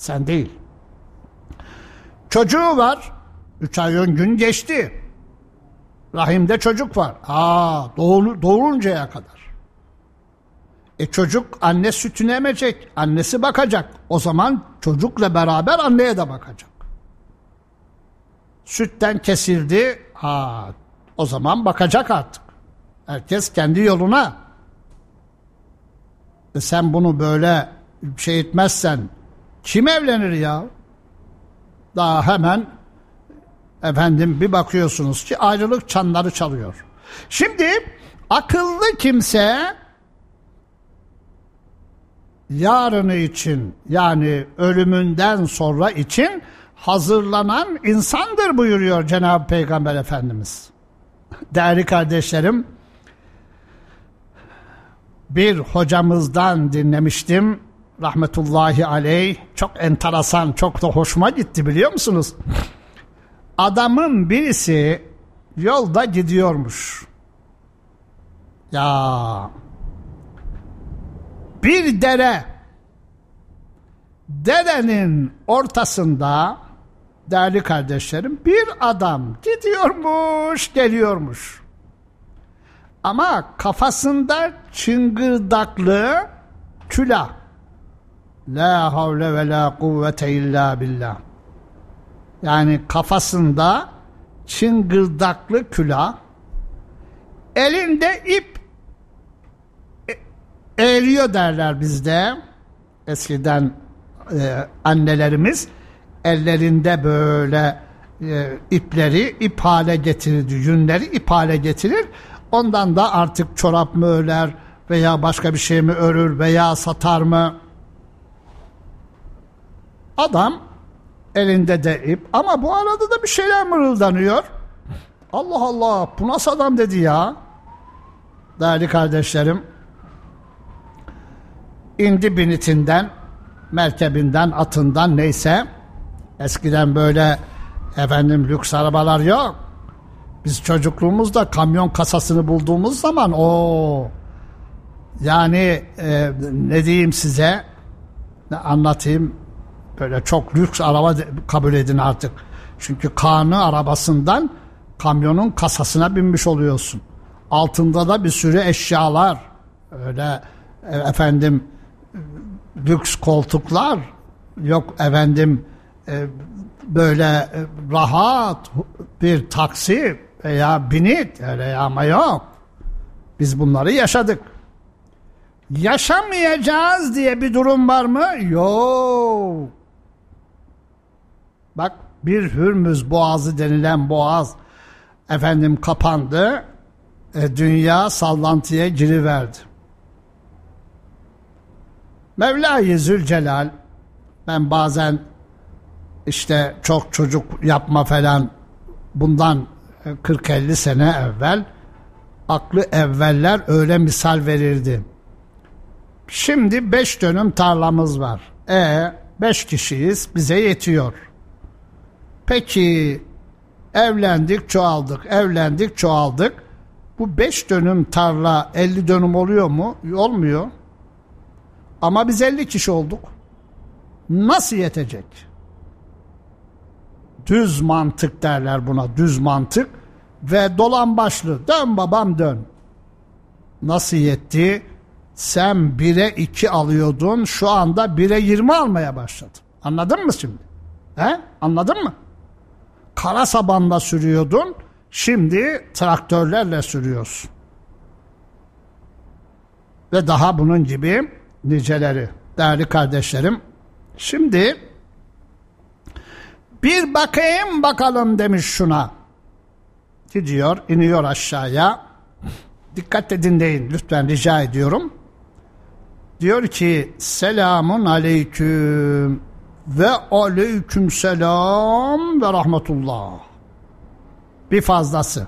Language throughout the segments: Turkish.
Sen değil. Çocuğu var. 3 ay 10 gün geçti. Rahimde çocuk var. Doğuruncaya kadar. Çocuk anne sütünü emecek. Annesi bakacak. O zaman çocukla beraber anneye de bakacak. Sütten kesildi. O zaman bakacak artık. Herkes kendi yoluna. Sen bunu böyle şey etmezsen kim evlenir ya? Daha hemen bir bakıyorsunuz ki ayrılık çanları çalıyor. Şimdi akıllı kimse yarını için, yani ölümünden sonra için hazırlanan insandır buyuruyor Cenab-ı Peygamber Efendimiz. Değerli kardeşlerim, bir hocamızdan dinlemiştim, rahmetullahi aleyh. Çok enteresan, çok da hoşuma gitti, biliyor musunuz? Adamın birisi yolda gidiyormuş. Ya bir derenin ortasında, değerli kardeşlerim, bir adam gidiyormuş, geliyormuş. Ama kafasında çıngırdaklı külah. La havle ve la kuvvete illa billah. Yani kafasında çıngırdaklı külah, elinde ip, eğriyor derler bizde. Eskiden annelerimiz ellerinde böyle ipleri ip hale getirirdi, yünleri ip hale getirir. Ondan da artık çorap mı örer veya başka bir şey mi örür veya satar mı? Adam elinde de ip, ama bu arada da bir şeyler mırıldanıyor. Allah Allah, bu nasıl adam dedi ya. Değerli kardeşlerim, indi binitinden, merkebinden, atından, neyse. Eskiden böyle lüks arabalar yok. Biz çocukluğumuzda kamyon kasasını bulduğumuz zaman yani ne diyeyim size, ne anlatayım, böyle çok lüks araba kabul edin artık. Çünkü Kanı arabasından kamyonun kasasına binmiş oluyorsun. Altında da bir sürü eşyalar, öyle lüks koltuklar yok, böyle rahat bir taksi veya binit, öyle ama yok. Biz bunları yaşadık. Yaşamayacağız diye bir durum var mı? Yok. Bak, bir Hürmüz Boğazı denilen boğaz kapandı. Dünya sallantıya giriverdi. Mevla-i Zülcelal, ben bazen işte çok çocuk yapma falan, bundan 40-50 sene evvel aklı evveller öyle misal verirdi. Şimdi 5 dönüm tarlamız var. 5 kişiyiz, bize yetiyor. Peki evlendik çoğaldık. Bu 5 dönüm tarla 50 dönüm oluyor mu? Olmuyor. Ama biz 50 kişi olduk. Nasıl yetecek? Düz mantık derler buna, düz mantık ve dolambaçlı. Dön babam dön. Nasıl yetti? Sen 1'e 2 alıyordun, şu anda 1'e 20 almaya başladın. Anladın mı şimdi? Anladın mı? Kara sabanla sürüyordun, şimdi traktörlerle sürüyorsun. Ve daha bunun gibi niceleri. Değerli kardeşlerim, şimdi bir bakayım bakalım demiş şuna. Gidiyor, iniyor aşağıya. Dikkatle dinleyin lütfen, rica ediyorum. Diyor ki, selamun aleyküm ve aleyküm selam ve rahmetullah. Bir fazlası.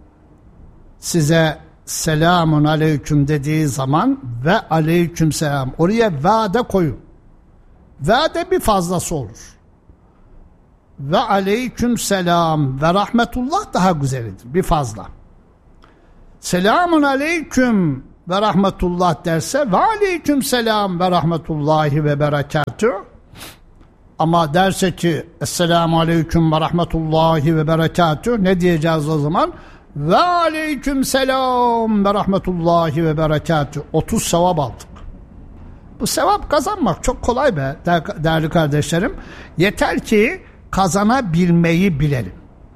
Size selamun aleyküm dediği zaman ve aleyküm selam, oraya vade koyun. Vade bir fazlası olur. Ve aleyküm selam ve rahmetullah daha güzelidir, bir fazla. Selamun aleyküm ve rahmetullah derse ve aleyküm selam ve rahmetullahi ve berekatüh, Ama derse ki Esselamu Aleyküm ve Rahmetullahi ve Berekatüh, ne diyeceğiz o zaman? Ve Aleyküm Selam ve Rahmetullahi ve Berekatüh. 30 sevap aldık. Bu sevap kazanmak çok kolay be değerli kardeşlerim. Yeter ki kazanabilmeyi bilelim.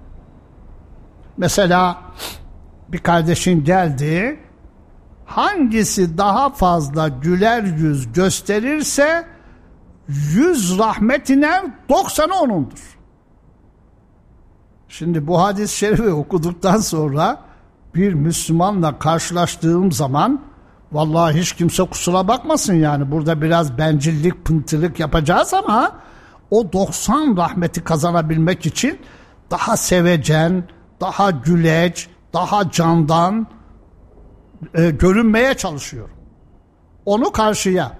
Mesela bir kardeşin geldi, hangisi daha fazla güler yüz gösterirse 100 rahmet iner, 90'ı onundur. Şimdi bu hadis-i şerifi okuduktan sonra bir Müslümanla karşılaştığım zaman vallahi hiç kimse kusura bakmasın, yani burada biraz bencillik, pıntılık yapacağız ama o 90 rahmeti kazanabilmek için daha sevecen, daha güleç, daha candan görünmeye çalışıyorum. Onu karşıya.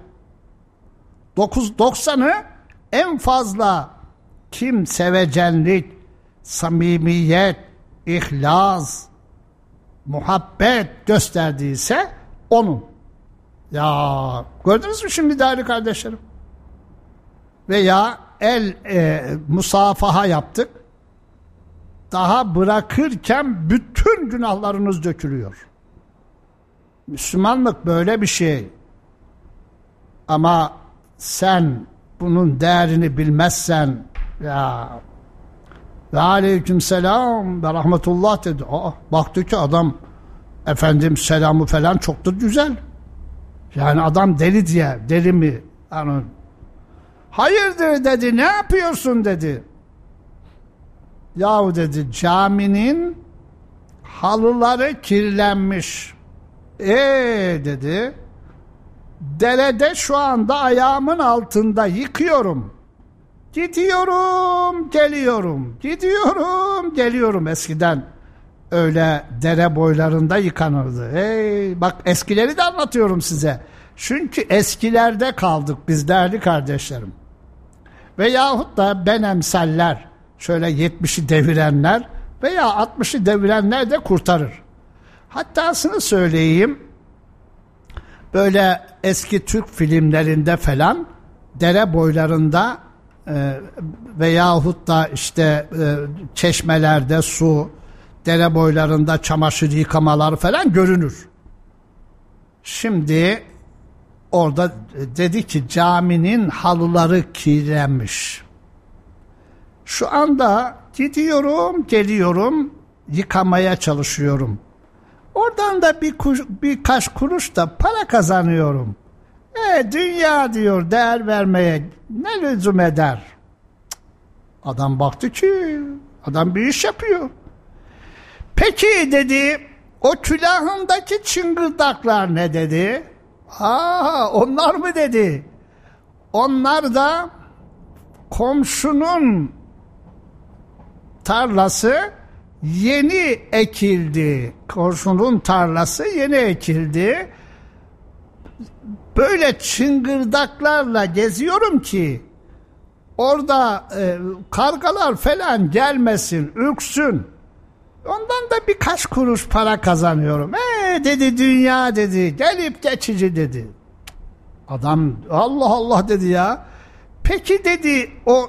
90'ı en fazla kim sevecenlik, samimiyet, ihlas, muhabbet gösterdiyse onun. Ya gördünüz mü şimdi değerli kardeşlerim? Veya musafaha yaptık. Daha bırakırken bütün günahlarınız dökülüyor. Müslümanlık böyle bir şey. Ama sen bunun değerini bilmezsen, ya ve aleyküm selam ve rahmetullah dedi. Baktı ki adam, efendim selamı falan çok da güzel. Yani adam deli diye, deli mi? Yani, hayırdır dedi, ne yapıyorsun dedi. Yahu dedi, caminin halıları kirlenmiş. Dedi, derede şu anda ayağımın altında yıkıyorum. Gidiyorum, geliyorum. Gidiyorum, geliyorum. Eskiden öyle dere boylarında yıkanırdı. Bak eskileri de anlatıyorum size. Çünkü eskilerde kaldık biz değerli kardeşlerim. Veyahut da ben emsaller, şöyle 70'i devirenler veya 60'ı devirenler de kurtarır. Hattasını söyleyeyim, böyle eski Türk filmlerinde falan dere boylarında veyahut da işte çeşmelerde su, dere boylarında çamaşır yıkamalar falan görünür. Şimdi orada dedi ki caminin halıları kirlenmiş. Şu anda gidiyorum, geliyorum, yıkamaya çalışıyorum. Oradan da birkaç kuruş da para kazanıyorum. Dünya diyor, değer vermeye ne lüzum eder? Adam baktı ki adam bir iş yapıyor. Peki dedi, o külahındaki çıngırdaklar ne dedi? Onlar mı dedi? Onlar da komşunun tarlası yeni ekildi. Komşunun tarlası yeni ekildi. Böyle çıngırdaklarla geziyorum ki orada kargalar falan gelmesin, ürksün. Ondan da birkaç kuruş para kazanıyorum. Dedi, dünya dedi, gelip geçici dedi. Adam Allah Allah dedi ya. Peki dedi, o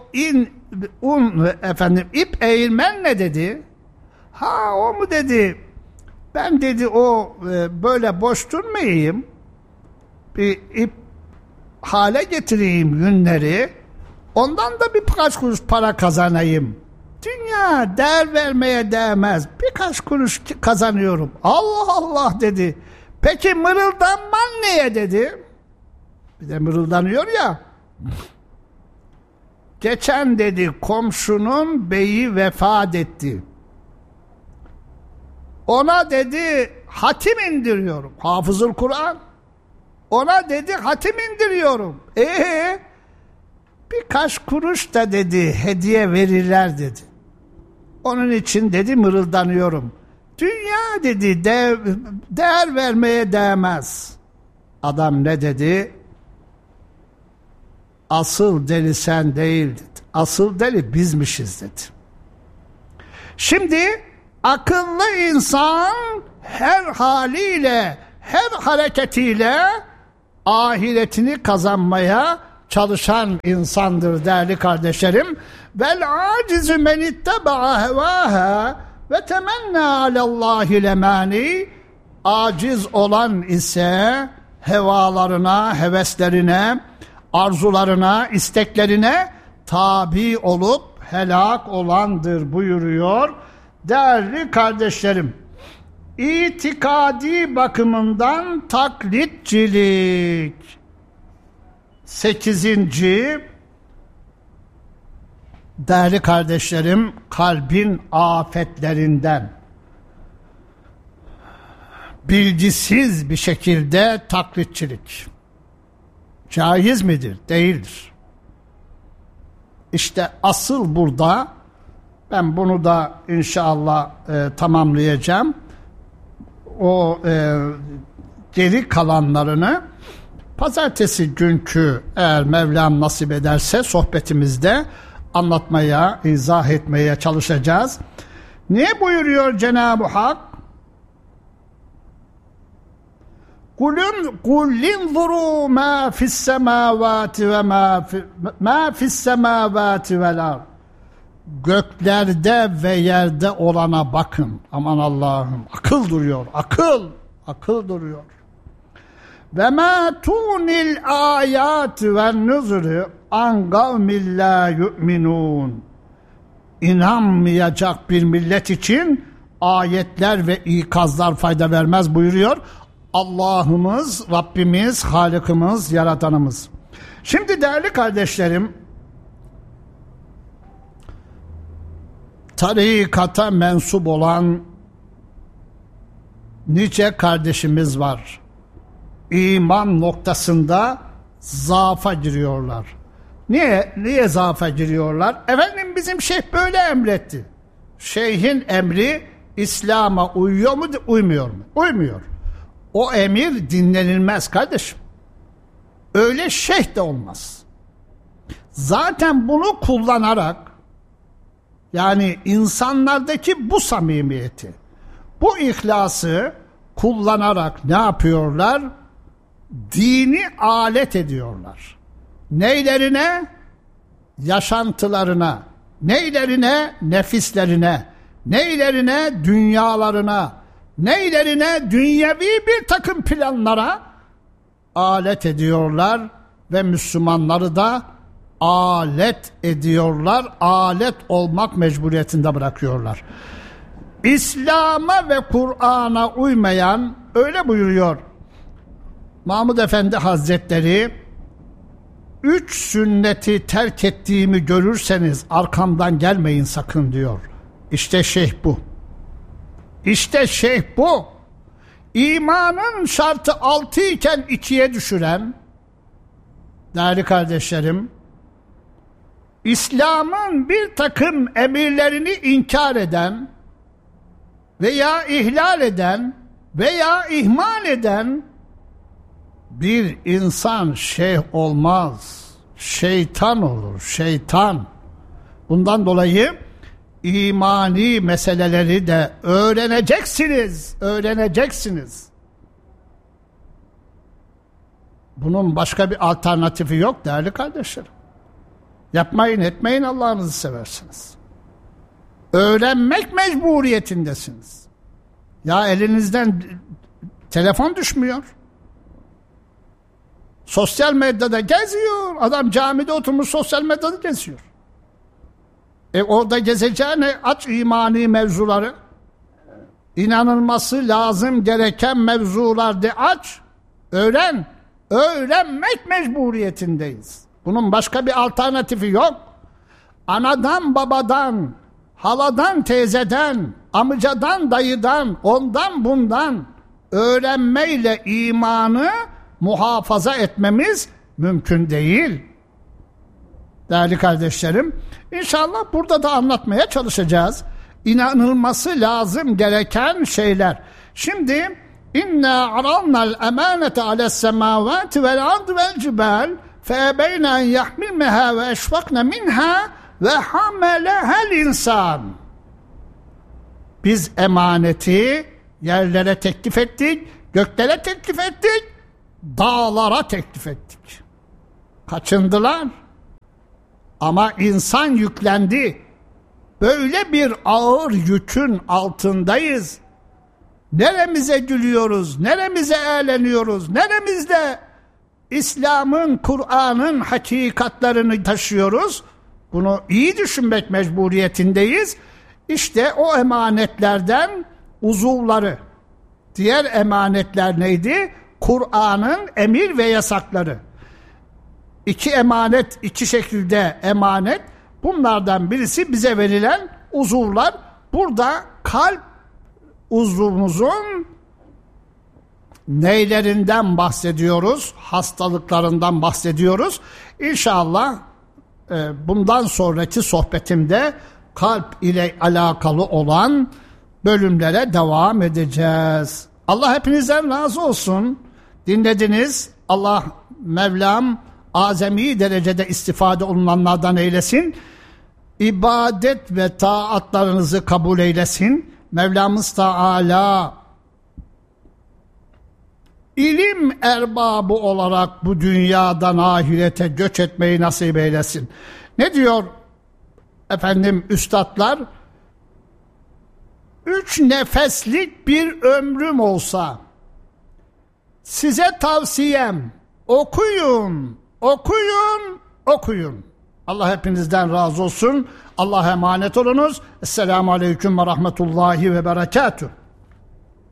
ip eğilmen ne dedi? O mu dedi? Ben dedi o böyle boş durmayayım. Bir ip hale getireyim yünleri. Ondan da birkaç kuruş para kazanayım. Dünya değer vermeye değmez. Birkaç kuruş kazanıyorum. Allah Allah dedi. Peki mırıldanman neye dedi? Bir de mırıldanıyor ya. Geçen dedi komşunun beyi vefat etti. Ona dedi hatim indiriyorum. Hafızul Kur'an. Ona dedi hatim indiriyorum. Birkaç kuruş da dedi hediye verirler dedi. Onun için dedi mırıldanıyorum. Dünya dedi değer vermeye değmez. Adam ne dedi? Asıl deli sen değil dedi. Asıl deli bizmişiz dedi. Şimdi akıllı insan her haliyle, her hareketiyle ahiretini kazanmaya çalışan insandır değerli kardeşlerim. Vel acizu men ittaba'a hevaha ve temenna alallahi lemani. Aciz olan ise hevalarına, heveslerine, arzularına, isteklerine tabi olup helak olandır buyuruyor. Değerli kardeşlerim, itikadi bakımından taklitçilik. 8. Değerli kardeşlerim, kalbin afetlerinden bilgisiz bir şekilde taklitçilik caiz midir? Değildir. İşte asıl burada, ben bunu da inşallah tamamlayacağım. O geri kalanlarını pazartesi günkü, eğer Mevlam nasip ederse, sohbetimizde anlatmaya, izah etmeye çalışacağız. Ne buyuruyor Cenab-ı Hak? Kul inzuru ma fis semavati ve ma fis semavati vel ard. Göklerde ve yerde olana bakın. Aman Allah'ım, akıl duruyor, akıl duruyor. Ve ma tunil ayati ven nuzuri an kavmin la yu'minun. İnanmayacak bir millet için ayetler ve ikazlar fayda vermez buyuruyor Allah'ımız, Rabbimiz, Halık'ımız, Yaratanımız. Şimdi değerli kardeşlerim, tarikata mensup olan nice kardeşimiz var. İman noktasında zaafa giriyorlar. Niye zaafa giriyorlar? Efendim bizim şeyh böyle emretti. Şeyhin emri İslam'a uyuyor mu, uymuyor mu? Uymuyor. O emir dinlenilmez kardeşim. Öyle şeyh de olmaz. Zaten bunu kullanarak, yani insanlardaki bu samimiyeti, bu ihlası kullanarak ne yapıyorlar? Dini alet ediyorlar. Neylerine? Yaşantılarına. Neylerine? Nefislerine. Neylerine? Dünyalarına. Neylerine? Dünyevi bir takım planlara alet ediyorlar ve Müslümanları da alet ediyorlar, alet olmak mecburiyetinde bırakıyorlar. İslam'a ve Kur'an'a uymayan, öyle buyuruyor Mahmud Efendi Hazretleri, 3 sünneti terk ettiğimi görürseniz arkamdan gelmeyin sakın diyor. İşte şeyh bu. İşte şeyh bu. İmanın şartı 6 iken 2'ye düşüren, değerli kardeşlerim, İslam'ın bir takım emirlerini inkar eden veya ihlal eden veya ihmal eden bir insan şeyh olmaz. Şeytan olur, şeytan. Bundan dolayı imani meseleleri de öğreneceksiniz. Bunun başka bir alternatifi yok değerli kardeşlerim. Yapmayın, etmeyin, Allah'ınızı seversiniz. Öğrenmek mecburiyetindesiniz. Ya elinizden telefon düşmüyor. Sosyal medyada geziyor. Adam camide oturmuş sosyal medyada geziyor. Orada gezeceğine aç imani mevzuları. İnanılması lazım gereken mevzular de aç. Öğren. Öğrenmek mecburiyetindeyiz. Bunun başka bir alternatifi yok. Anadan, babadan, haladan, teyzeden, amcadan, dayıdan, ondan, bundan öğrenmeyle imanı muhafaza etmemiz mümkün değil. Değerli kardeşlerim, inşallah burada da anlatmaya çalışacağız. İnanılması lazım gereken şeyler. Şimdi İnna aradna'l emanete ales semavati vel ardı vel cibal feebeyne en yahmilneha ve eşfakne minha ve hamelehel insan. Biz emaneti yerlere teklif ettik, göklere teklif ettik, dağlara teklif ettik. kaçındılar. Ama insan yüklendi. Böyle bir ağır yükün altındayız. Neremize gülüyoruz, neremize eğleniyoruz, neremizde İslam'ın, Kur'an'ın hakikatlerini taşıyoruz. Bunu iyi düşünmek mecburiyetindeyiz. İşte o emanetlerden uzuvları. Diğer emanetler neydi? Kur'an'ın emir ve yasakları. İki emanet, iki şekilde emanet. Bunlardan birisi bize verilen uzuvlar. Burada kalp uzvumuzun neylerinden bahsediyoruz? Hastalıklarından bahsediyoruz. İnşallah bundan sonraki sohbetimde kalp ile alakalı olan bölümlere devam edeceğiz. Allah hepinizden razı olsun. Dinlediniz. Allah Mevlam azami derecede istifade olunanlardan eylesin. İbadet ve taatlarınızı kabul eylesin. Mevlamız Teala ilim erbabı olarak bu dünyadan ahirete göç etmeyi nasip eylesin. Ne diyor efendim üstadlar? 3 nefeslik bir ömrüm olsa size tavsiyem okuyun, okuyun, okuyun. Allah hepinizden razı olsun. Allah'a emanet olunuz. Esselamu Aleyküm ve Rahmetullahi ve Berekatuhu.